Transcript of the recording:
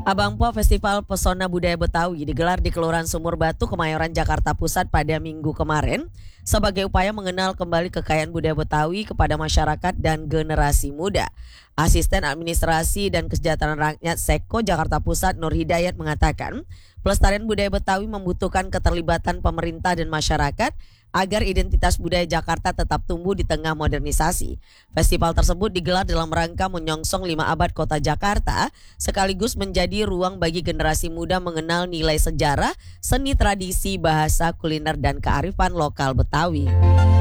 Abang Po Festival Pesona Budaya Betawi digelar di Kelurahan Sumur Batu, Kemayoran, Jakarta Pusat pada Minggu kemarin sebagai upaya mengenal kembali kekayaan budaya Betawi kepada masyarakat dan generasi muda. Asisten Administrasi dan Kesejahteraan Rakyat Seko Jakarta Pusat Nur Hidayat mengatakan, pelestarian budaya Betawi membutuhkan keterlibatan pemerintah dan masyarakat agar identitas budaya Jakarta tetap tumbuh di tengah modernisasi. Festival tersebut digelar dalam rangka menyongsong 5 abad kota Jakarta, sekaligus menjadi ruang bagi generasi muda mengenal nilai sejarah, seni tradisi, bahasa, kuliner, dan kearifan lokal Betawi.